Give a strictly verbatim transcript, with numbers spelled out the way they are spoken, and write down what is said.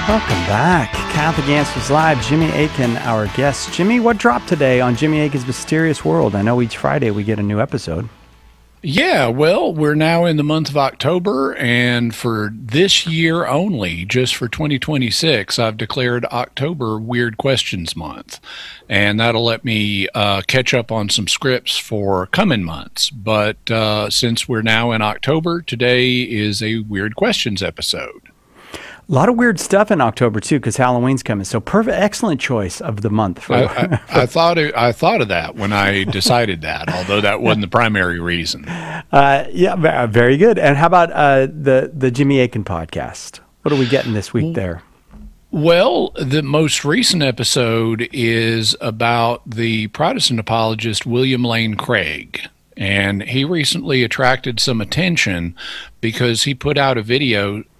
Welcome back. Catholic Answers Live. Jimmy Akin, our guest. Jimmy, what dropped today on Jimmy Akin's Mysterious World? I know each Friday we get a new episode. Yeah, well, we're now in the month of October, and for this year only, just for twenty twenty-six, I've declared October Weird Questions Month, and that'll let me uh, catch up on some scripts for coming months. But uh, since we're now in October, today is a Weird Questions episode. A lot of weird stuff in October, too, because Halloween's coming. So perfect, excellent choice of the month. For, I, I, I thought it, I thought of that when I decided that, although that wasn't the primary reason. Uh, yeah, very good. And how about uh, the, the Jimmy Akin podcast? What are we getting this week there? Well, the most recent episode is about the Protestant apologist William Lane Craig. And he recently attracted some attention because he put out a video